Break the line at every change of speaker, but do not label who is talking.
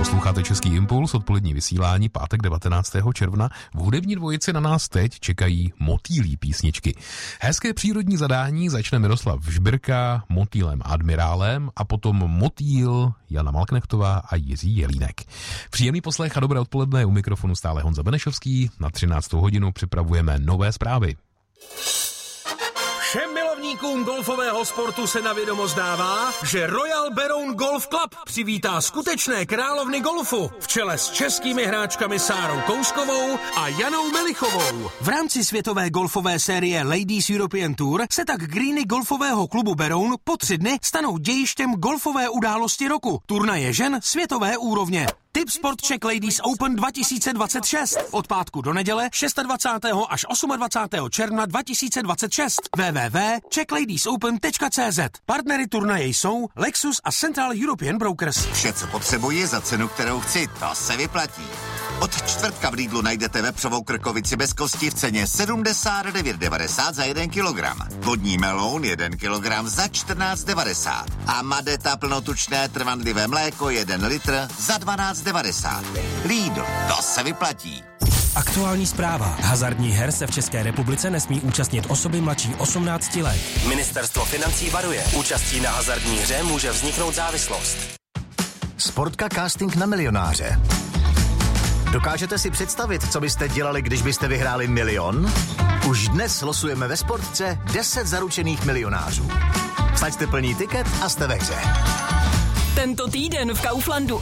Posloucháte Český impuls, odpolední vysílání, pátek 19. června. V hudební dvojici na nás teď čekají motýlí písničky. Hezké přírodní zadání začne Miroslav Žbirka motýlem Admirálem a potom motýl Jana Malknechtová a Jiří Jelínek. Příjemný poslech a dobré odpoledne, u mikrofonu stále Honza Benešovský. Na 13. hodinu připravujeme nové zprávy.
Všem milovníkům golfového sportu se na vědomost dává, že Royal Beroun Golf Club přivítá skutečné královny golfu v čele s českými hráčkami Sárou Kouskovou a Janou Melichovou. V rámci světové golfové série Ladies European Tour se tak greeny golfového klubu Beroun po 3 dny stanou dějištěm golfové události roku. Turnaje žen světové úrovně. Tip Sport Czech Ladies Open 2026. Od pátku do neděle 26. až 28. června 2026. www.czechladies.open.cz. Partnery turnaje jsou Lexus a Central European Brokers.
Vše, co potřebuji za cenu, kterou chci, to se vyplatí. Od čtvrtka v Lidlu najdete vepřovou krkovici bez kosti v ceně 79,90 za 1 kilogram. Vodní meloun 1 kilogram za 14,90. A Madeta plnotučné trvanlivé mléko 1 litr za 12,90. Lidl, to se vyplatí.
Aktuální zpráva. Hazardních her se v České republice nesmí účastnit osoby mladší 18 let. Ministerstvo financí varuje. Účastí na hazardní hře může vzniknout závislost.
Sportka casting na milionáře. Dokážete si představit, co byste dělali, když byste vyhráli 1 000 000? Už dnes losujeme ve Sportce 10 zaručených milionářů. Vsaďte plný tiket a jste ve hře.
Tento týden v Kauflandu